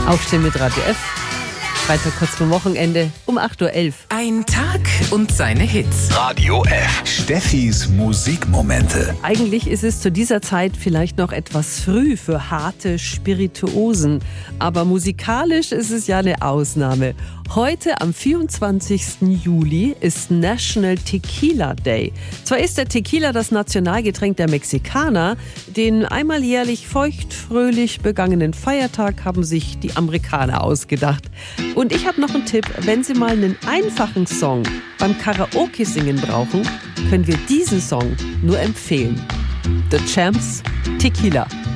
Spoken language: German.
Aufstehen mit Radio F. Freitag kurz vor Wochenende um 8.11 Uhr. Ein Tag und seine Hits. Radio F. Steffis Musikmomente. Eigentlich ist es zu dieser Zeit vielleicht noch etwas früh für harte Spirituosen. Aber musikalisch ist es ja eine Ausnahme. Heute am 24. Juli ist National Tequila Day. Zwar ist der Tequila das Nationalgetränk der Mexikaner, den einmal jährlich feuchtfröhlich begangenen Feiertag haben sich die Amerikaner ausgedacht. Und ich habe noch einen Tipp, wenn Sie mal einen einfachen Song beim Karaoke-Singen brauchen, können wir diesen Song nur empfehlen. The Champs, Tequila.